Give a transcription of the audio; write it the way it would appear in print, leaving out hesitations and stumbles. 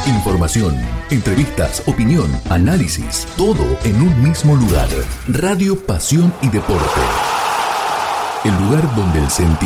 Información, entrevistas, opinión, análisis, todo en un mismo lugar. Radio Pasión y Deporte. El lugar donde el sentimiento